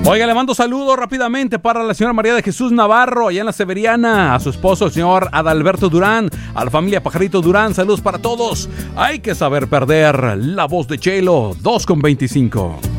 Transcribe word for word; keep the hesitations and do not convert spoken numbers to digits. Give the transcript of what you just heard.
Oiga, le mando saludos rápidamente para la señora María de Jesús Navarro, allá en la Severiana, a su esposo, el señor Adalberto Durán, a la familia Pajarito Durán, saludos para todos. Hay que saber perder. La voz de Chelo, dos con veinticinco.